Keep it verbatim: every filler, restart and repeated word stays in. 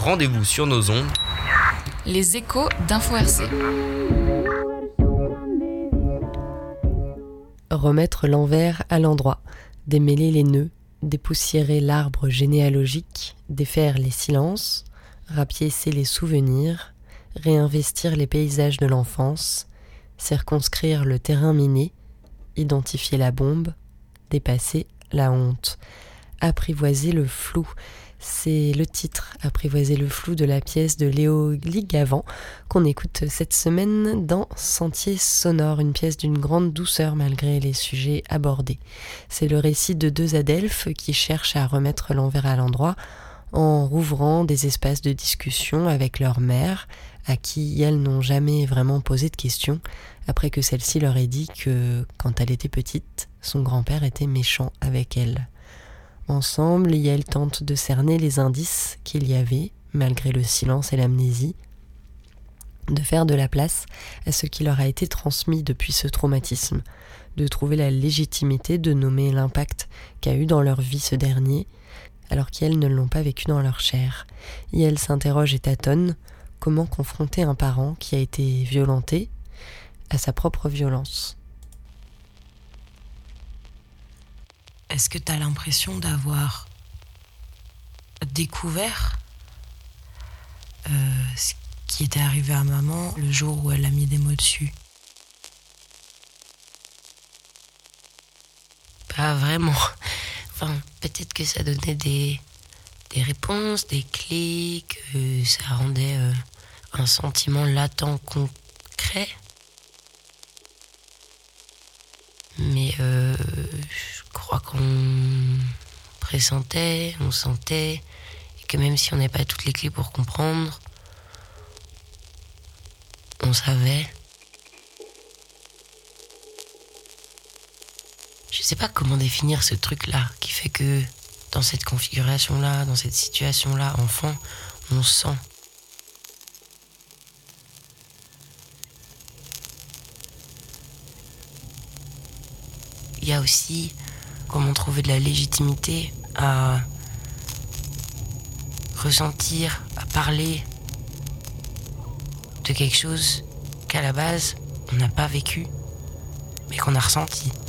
rendez-vous sur nos ondes. Les échos d'Info R C. Remettre l'envers à l'endroit, démêler les nœuds, dépoussiérer l'arbre généalogique, défaire les silences, rapiécer les souvenirs, réinvestir les paysages de l'enfance, circonscrire le terrain miné, identifier la bombe, dépasser la honte, apprivoiser le flou. C'est le titre, Apprivoiser le flou, de la pièce de Léo Ligavant qu'on écoute cette semaine dans Sentier sonore, une pièce d'une grande douceur malgré les sujets abordés. C'est le récit de deux adelphes qui cherchent à remettre l'envers à l'endroit en rouvrant des espaces de discussion avec leur mère, à qui elles n'ont jamais vraiment posé de questions, après que celle-ci leur ait dit que, quand elle était petite, son grand-père était méchant avec elle. Ensemble, elles tentent de cerner les indices qu'il y avait, malgré le silence et l'amnésie, de faire de la place à ce qui leur a été transmis depuis ce traumatisme, de trouver la légitimité de nommer l'impact qu'a eu dans leur vie ce dernier, alors qu'elles ne l'ont pas vécu dans leur chair. Et elles s'interrogent et tâtonnent, comment confronter un parent qui a été violenté à sa propre violence. Est-ce que tu as l'impression d'avoir découvert euh, ce qui était arrivé à maman le jour où elle a mis des mots dessus? Pas vraiment. Enfin, peut-être que ça donnait des, des réponses, des clés, que ça rendait euh, un sentiment latent, concret. Mais euh, je crois qu'on pressentait, on sentait, et que même si on n'avait pas toutes les clés pour comprendre, on savait. Je sais pas comment définir ce truc-là qui fait que dans cette configuration-là, dans cette situation-là, enfant, on sent. Il y a aussi comment trouver de la légitimité à ressentir, à parler de quelque chose qu'à la base, on n'a pas vécu, mais qu'on a ressenti.